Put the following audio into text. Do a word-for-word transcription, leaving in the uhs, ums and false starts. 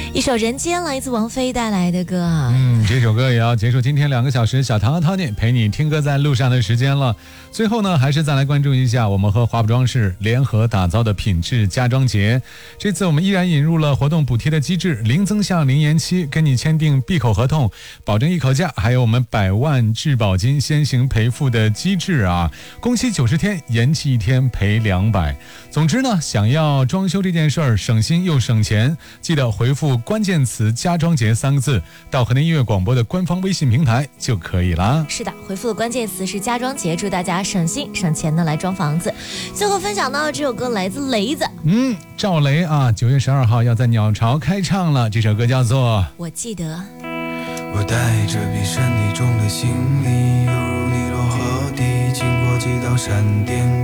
一首《人间》来自王菲带来的歌啊。 嗯，这首歌也要结束今天两个小时小唐和 Tony 陪你听歌在路上的时间了。最后呢，还是再来关注一下我们和华普装饰联合打造的品质家装节。这次我们依然引入了活动补贴的机制，零增项零延期，跟你签订闭口合同，保证一口价，还有我们百万质保金先行赔付的机制啊。工期九十天，延期一天赔两百。总之呢，想要装修这件事儿省心又省钱，记得回复关键词家装节三个字到河南音乐广播的官方微信平台就可以啦。 是的，回复的关键词是家装节，祝大家省心省钱的来装房子。最后分享到这首歌来自雷子， 嗯，赵雷啊，九月十二号要在鸟巢开唱了，这首歌叫做我记得。 我带着比身体重的行李，犹如尼罗河底，经过几道闪电。